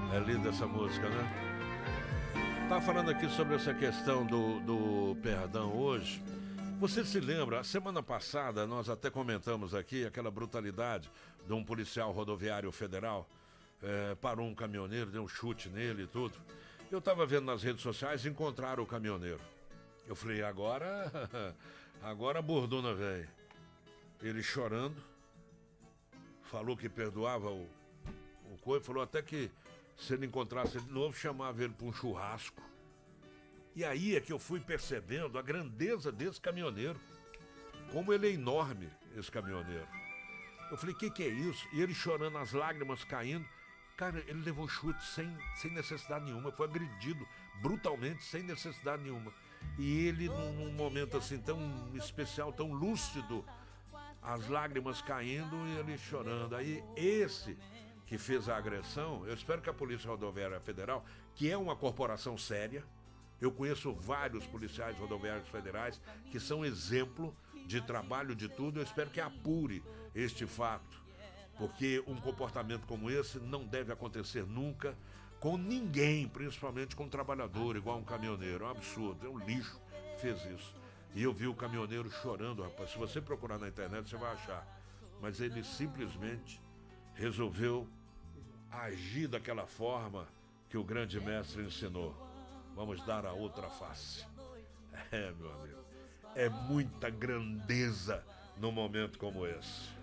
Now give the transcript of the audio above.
É linda essa música, né? Tá falando aqui sobre essa questão do perdão hoje. Você se lembra, a semana passada nós até comentamos aqui aquela brutalidade de um policial rodoviário federal, parou um caminhoneiro, deu um chute nele e tudo. Eu estava vendo nas redes sociais e encontraram o caminhoneiro. Eu falei, agora a bordona velho. Ele chorando, falou que perdoava o coisa, falou até que se ele encontrasse ele de novo, chamava ele para um churrasco. E aí é que eu fui percebendo a grandeza desse caminhoneiro. Como ele é enorme, esse caminhoneiro. Eu falei, que é isso? E ele chorando, as lágrimas caindo. Cara, ele levou chute sem necessidade nenhuma. Foi agredido brutalmente, sem necessidade nenhuma. E ele, num momento assim tão especial, tão lúcido, as lágrimas caindo e ele chorando. Aí esse que fez a agressão, eu espero que a Polícia Rodoviária Federal, que é uma corporação séria, eu conheço vários policiais rodoviários federais que são exemplo de trabalho, de tudo, eu espero que apure este fato, porque um comportamento como esse não deve acontecer nunca com ninguém, principalmente com um trabalhador, igual um caminhoneiro. É um absurdo, é um lixo que fez isso. E eu vi o caminhoneiro chorando, rapaz. Se você procurar na internet, você vai achar. Mas ele simplesmente resolveu agir daquela forma que o grande mestre ensinou. Vamos dar a outra face. Meu amigo, é muita grandeza num momento como esse.